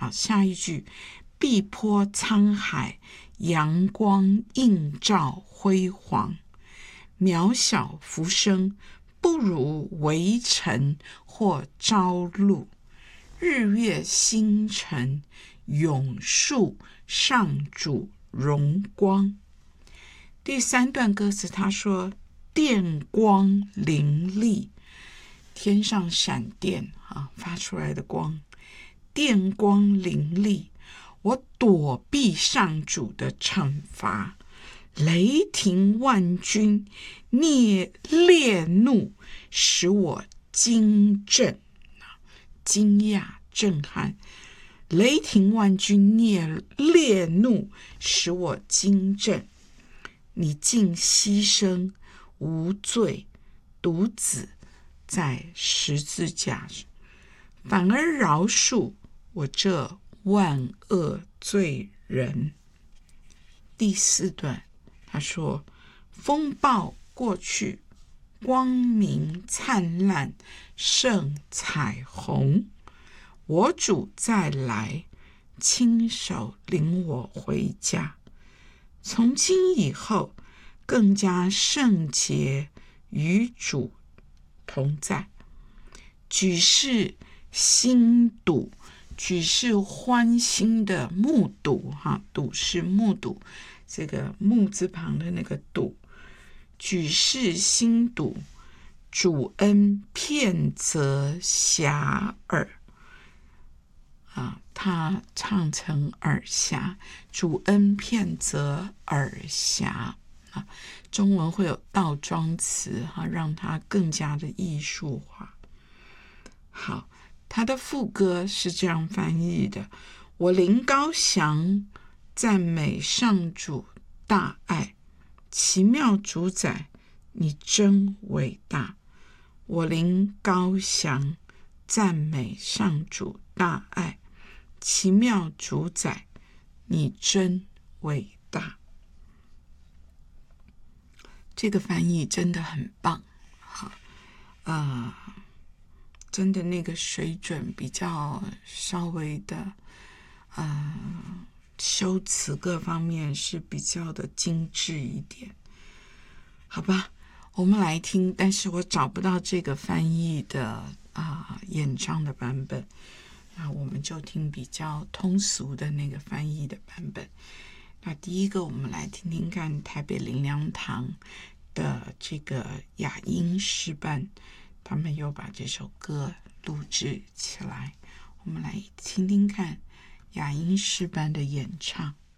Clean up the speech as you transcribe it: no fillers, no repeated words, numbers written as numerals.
下一句，碧波沧海，阳光映照辉煌，渺小浮生，不如微尘或朝露，日月星辰，永述上主荣光。第3段歌词他说，电光灵俐，天上闪电发出来的光，电光灵俐，我躲避上主的惩罚，雷霆万钧，烈怒使我惊震，惊讶震撼，雷霆万钧，烈怒使我惊震，你竟牺牲无罪独子在十字架上，反而饶恕我这万恶罪人。第4段他说，风暴过去，光明灿烂胜彩虹，我主再来，亲手领我回家，从今以后更加圣洁，与主同在，举世心睹，举世欢欣的目睹睹是目睹，这个木字旁的那个睹，举世心睹，主恩片泽遐迩他唱成耳暇，主恩片泽耳暇中文会有倒装词让它更加的艺术化。好，他的副歌是这样翻译的，我灵高翔，赞美上主大爱，奇妙主宰，你真伟大。我灵高翔，赞美上主大爱，奇妙主宰，你真伟大。这个翻译真的很棒，真的那个水准比较稍微的修辞各方面是比较的精致一点，好吧，我们来听，但是我找不到这个翻译的演唱的版本，那我们就听比较通俗的那个翻译的版本。那第一个我们来听听看台北灵粮堂的这个雅音诗班，他们又把这首歌录制起来，我们来听听看雅音诗班的演唱。